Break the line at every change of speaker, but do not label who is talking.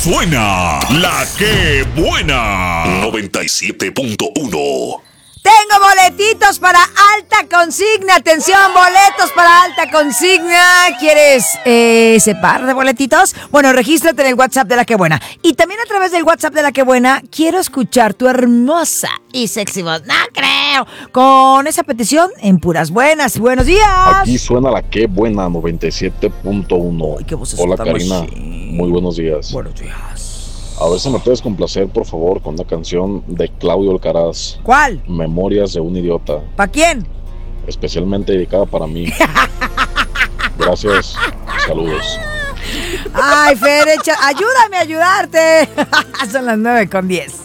suena la que buena. 97.1.
Tengo boletitos para alta consigna. Atención, boletos para alta consigna. ¿Quieres ese par de boletitos? Bueno, regístrate en el WhatsApp de La Que Buena. Y también a través del WhatsApp de La Que Buena, quiero escuchar tu hermosa y sexy voz. No creo. Con esa petición en Puras Buenas. Buenos días.
Aquí suena La Que Buena, 97.1.
Ay, qué voces
Hola,
tan
Karina.
machín.
Muy buenos días.
Buenos días.
A ver si me puedes complacer, por favor, con una canción de Claudio Alcaraz.
¿Cuál?
Memorias de un idiota.
¿Para quién?
Especialmente dedicada para mí. Gracias. Saludos.
Ay, Fer, ayúdame a ayudarte. Son las 9:10.